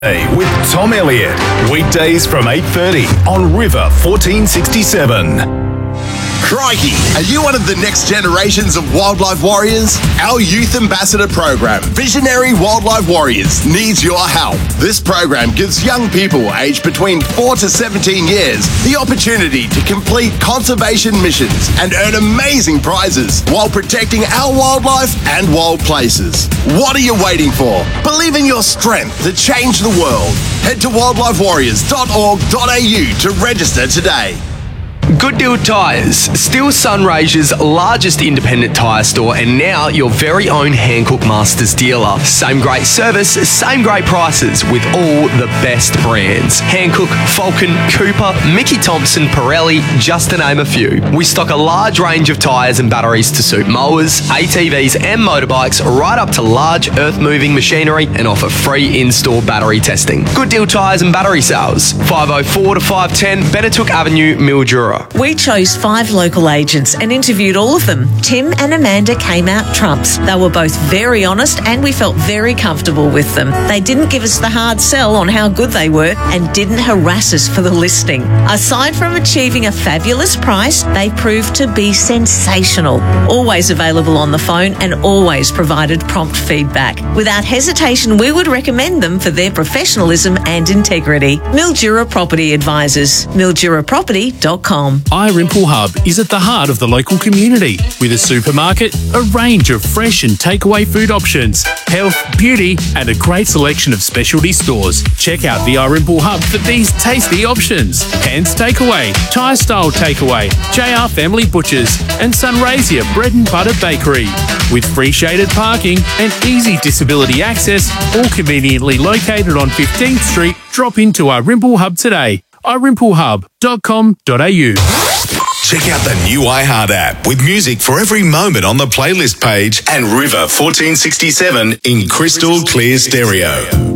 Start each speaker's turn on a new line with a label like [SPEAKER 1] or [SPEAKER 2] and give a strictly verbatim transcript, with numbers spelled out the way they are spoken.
[SPEAKER 1] Hey, with Tom Elliott, weekdays from eight thirty on River fourteen sixty-seven.
[SPEAKER 2] Crikey, are you one of the next generations of wildlife warriors? Our Youth Ambassador program, Visionary Wildlife Warriors, needs your help. This program gives young people aged between four to seventeen years the opportunity to complete conservation missions and earn amazing prizes while protecting our wildlife and wild places. What are you waiting for? Believe in your strength to change the world. Head to wildlife warriors dot org dot a u to register today.
[SPEAKER 3] Good Deal Tyres, still Sunraysia's largest independent tyre store and now your very own Hankook Masters dealer. Same great service, same great prices with all the best brands. Hankook, Falcon, Cooper, Mickey Thompson, Pirelli, just to name a few. We stock a large range of tyres and batteries to suit mowers, A T Vs and motorbikes right up to large earth-moving machinery and offer free in-store battery testing. Good Deal Tyres and Battery Sales, five oh four to five ten Benetook Avenue, Mildura.
[SPEAKER 4] We chose five local agents and interviewed all of them. Tim and Amanda came out trumps. They were both very honest and we felt very comfortable with them. They didn't give us the hard sell on how good they were and didn't harass us for the listing. Aside from achieving a fabulous price, they proved to be sensational. Always available on the phone and always provided prompt feedback. Without hesitation, we would recommend them for their professionalism and integrity. Mildura Property Advisors, mildura property dot com.
[SPEAKER 5] iRimple Hub is at the heart of the local community with a supermarket, a range of fresh and takeaway food options, health, beauty and a great selection of specialty stores. Check out the iRimple Hub for these tasty options. Hands Takeaway, Thai Style Takeaway, J R Family Butchers and Sunraysia Bread and Butter Bakery. With free shaded parking and easy disability access, all conveniently located on fifteenth Street, drop into iRimple Hub today. i rimple hub dot com dot a u.
[SPEAKER 1] Check out the new iHeart app with music for every moment on the playlist page and River fourteen sixty-seven in crystal clear stereo.